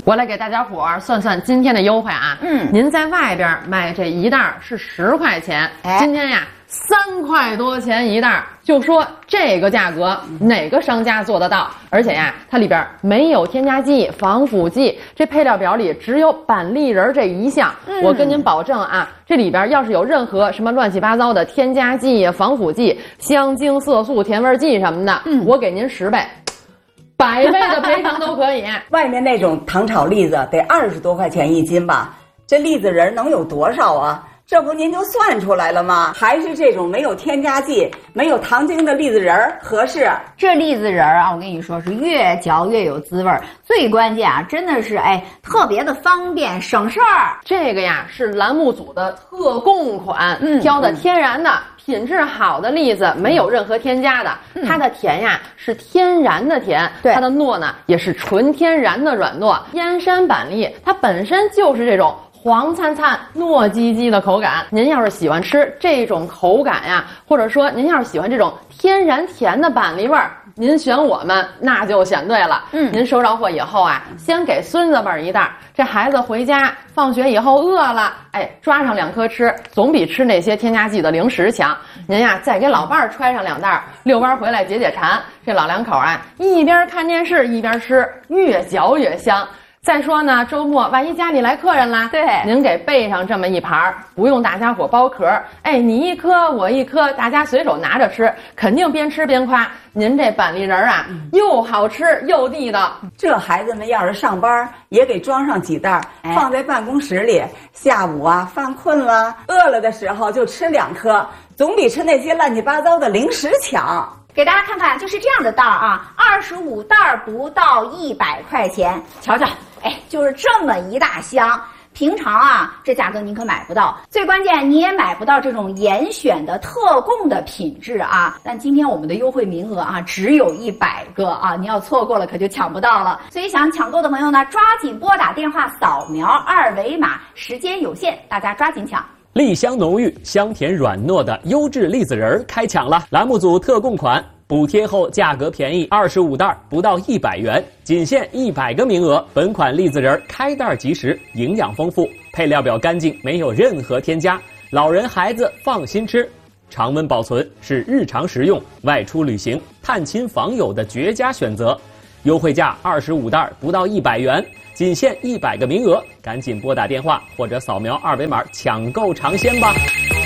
我来给大家伙儿算算今天的优惠啊。您在外边买这一袋是10块钱，今天呀3块多钱一袋，就说这个价格哪个商家做得到？而且呀，它里边没有添加剂、防腐剂，这配料表里只有板栗仁这一项。我跟您保证啊，这里边要是有任何什么乱七八糟的添加剂、防腐剂、香精、色素、甜味剂什么的，我给您10倍。100倍的赔偿都可以。 外面那种糖炒栗子得20多块钱一斤吧？这栗子仁能有多少啊？这不您就算出来了吗？还是这种没有添加剂、没有糖精的栗子仁合适。 这栗子仁啊，我跟你说是越嚼越有滋味，最关键啊，真的是特别的方便省事儿。 这个呀是栏目组的特供款，挑的天然的。品质好的栗子没有任何添加的，它的甜呀是天然的甜，它的糯呢也是纯天然的软糯。燕山板栗它本身就是这种黄灿灿、糯叽叽的口感。您要是喜欢吃这种口感呀，或者说您要是喜欢这种天然甜的板栗味儿，您选我们那就选对了。您收着货以后啊，先给孙子辈一袋，这孩子回家放学以后饿了，抓上2颗吃，总比吃那些添加剂的零食强。您呀，再给老伴儿揣上2袋，遛弯回来解解馋。这老两口啊，一边看电视一边吃，越嚼越香。再说呢，周末万一家里来客人啦，您给备上这么一盘，不用大家伙剥壳，你一颗我一颗，大家随手拿着吃，肯定边吃边夸您这板栗仁啊，又好吃又地道。 这孩子们要是上班，也给装上几袋，放在办公室里，下午啊犯困了、饿了的时候就吃2颗，总比吃那些乱七八糟的零食强。 给大家看看，就是这样的袋儿啊，25袋不到100块钱，瞧瞧，就是这么一大箱。平常啊，这价格您可买不到，最关键你也买不到这种严选的特供的品质啊。但今天我们的优惠名额啊，只有100个啊，你要错过了可就抢不到了。所以想抢购的朋友呢，抓紧拨打电话扫描2维码，时间有限，大家抓紧抢。 栗香浓郁、香甜软糯的优质栗子仁开抢了！栏目组特供款，补贴后价格便宜，25袋不到100元，仅限100个名额。本款栗子仁开袋即食，营养丰富，配料表干净，没有任何添加，老人孩子放心吃。常温保存是日常食用、外出旅行、探亲访友的绝佳选择。优惠价25袋不到100元，仅限100个名额，赶紧拨打电话或者扫描2维码抢购尝鲜吧。